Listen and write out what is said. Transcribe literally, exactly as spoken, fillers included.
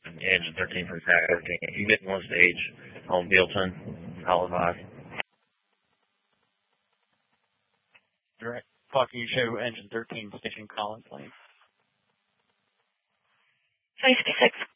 Engine thirteen for Attack thirteen. If you get one stage on Bealton, I'll advise. Direct. Fuck, you show Engine thirteen station Collins Lane. fifty-six